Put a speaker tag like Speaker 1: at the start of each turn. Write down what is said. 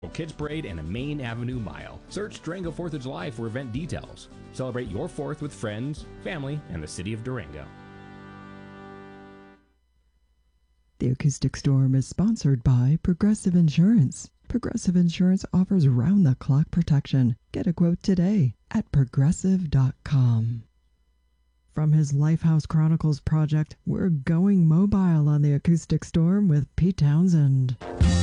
Speaker 1: Kids Parade and a Main Avenue Mile. Search Durango 4th of July for event details. Celebrate your 4th with friends, family, and the city of Durango.
Speaker 2: The Acoustic Storm is sponsored by Progressive Insurance. Progressive Insurance offers round-the-clock protection. Get a quote today at progressive.com. From his Lifehouse Chronicles project, we're going mobile on the Acoustic Storm with Pete Townsend.